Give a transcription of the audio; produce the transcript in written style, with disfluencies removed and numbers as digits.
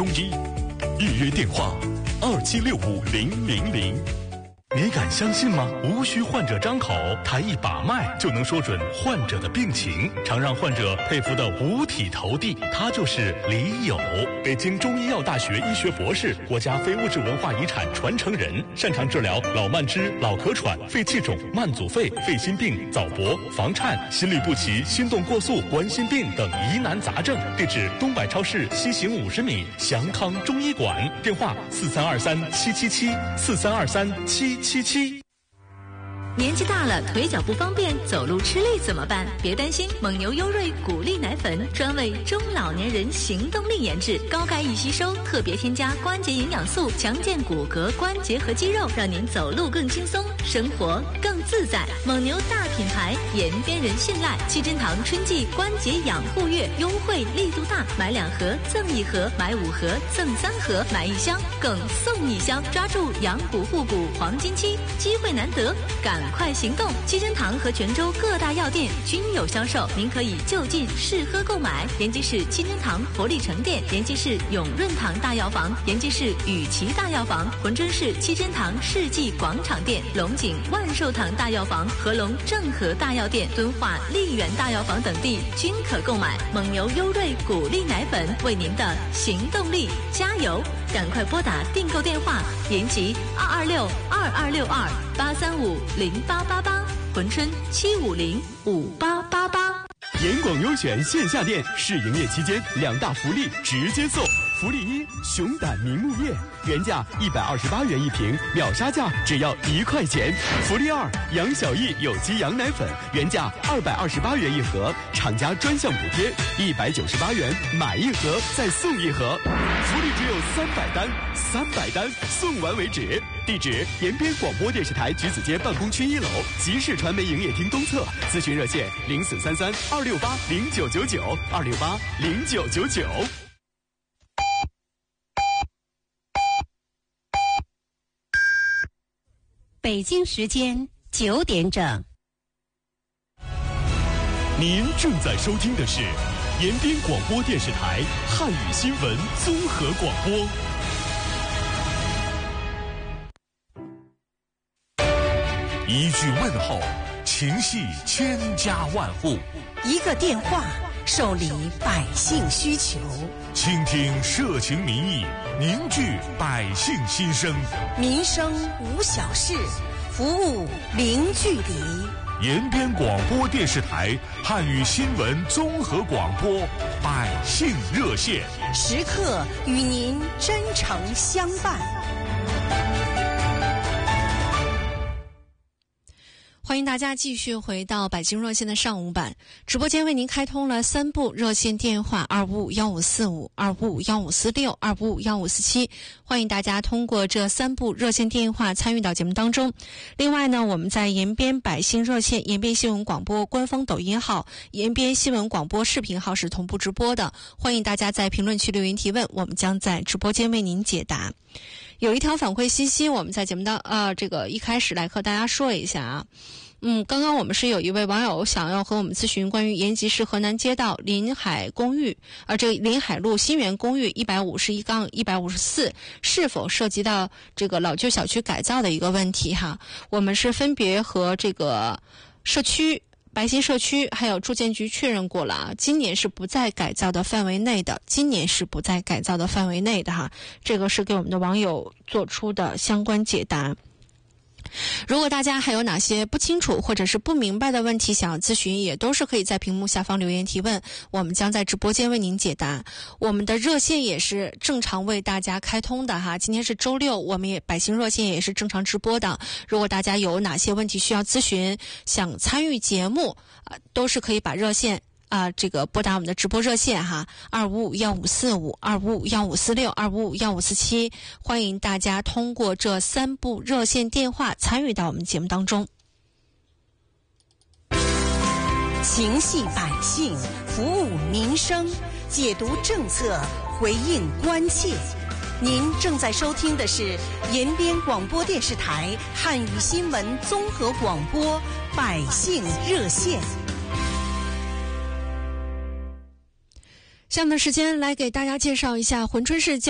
中医，预约电话27650000。你敢相信吗？无需患者张口，他一把脉就能说准患者的病情，常让患者佩服得五体投地。他就是李友，北京中医药大学医学博士，国家非物质文化遗产传承人，擅长治疗老慢支、老咳喘、肺气肿、慢阻肺、肺心病、早搏、房颤、心律不齐、心动过速、冠心病等疑难杂症。地址：东柏超市西行50米，祥康中医馆。电话：43237774323777。 年纪大了，腿脚不方便，走路吃力怎么办？别担心，蒙牛优瑞骨力奶粉专为中老年人行动力研制，高钙易吸收，特别添加关节营养素，强健骨骼、关节和肌肉，让您走路更轻松，生活更自在。蒙牛大品牌，延边人信赖。七珍堂春季关节养护月优惠力度大，买2盒赠1盒，买5盒赠3盒，买1箱更送1箱，抓住养骨护骨黄金期，机会难得，赶快行动！七珍堂和泉州各大药店均有销售，您可以就近试喝购买。延吉市七珍堂活力城店，延吉市永润堂大药房，延吉市雨琦大药房，珲春市七珍堂世纪广场店，龙井万寿堂大药房、合龙正和大药店、敦化丽园大药房等地均可购买。蒙牛优瑞骨力奶粉，为您的行动力加油！赶快拨打订购电话：延吉226-2262-835-0888，珲春750-5888。 严广优选线下店试营业期间2大福利直接送。福利1：熊胆明目液，原价128元一瓶，秒杀价只要1块钱。福利2：杨小艺有机羊奶粉，原价228元一盒，厂家专项补贴198元，买1盒再送1盒。福利只有300单，300单送完为止。地址：延边广播电视台橘子街办公区1楼，集市传媒营业厅东侧。咨询热线：0433-268-0999，268-0999。 北京时间9点整。 您正在收听的是延边广播电视台汉语新闻综合广播。一句问候，情系千家万户； 一个电话，受理百姓需求。 倾听社情民意，凝聚百姓心声。 民生无小事，服务零距离。 延边广播电视台汉语新闻综合广播百姓热线， 时刻与您真诚相伴。 欢迎大家继续回到百姓热线的上午版直播间，为您开通了3部热线电话：255-1545、255-1546、255-1547。欢迎大家通过这3部热线电话参与到节目当中。另外呢，我们在延边百姓热线、延边新闻广播官方抖音号、延边新闻广播视频号是同步直播的。欢迎大家在评论区留言提问，我们将在直播间为您解答。有一条反馈信息，我们在节目的这个一开始来和大家说一下啊。刚刚我们是有一位网友想要和我们咨询关于延吉市河南街道临海公寓，这个临海路新园公寓151-154是否涉及到这个老旧小区改造的一个问题哈。我们是分别和这个社区白新社区还有住建局确认过了啊，今年是不在改造的范围内的，哈。这个是给我们的网友做出的相关解答。如果大家还有哪些不清楚或者是不明白的问题想要咨询，也都是可以在屏幕下方留言提问，我们将在直播间为您解答。我们的热线也是正常为大家开通的哈，今天是周六，我们也百姓热线也是正常直播的。如果大家有哪些问题需要咨询，想参与节目都是可以把热线这个拨打我们的直播热线哈，255-1545、255-1546、255-1547，欢迎大家通过这3部热线电话参与到我们节目当中。 情系百姓，服务民生，解读政策，回应关切。您正在收听的是延边广播电视台汉语新闻综合广播百姓热线。 下面的时间来给大家介绍一下珲春市